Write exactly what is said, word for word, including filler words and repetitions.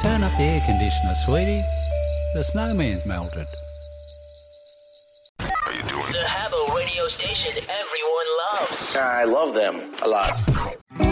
Turn up the air conditioner, sweetie. The snowman's melted. How you doing? The Habbo radio station everyone loves. I love them a lot.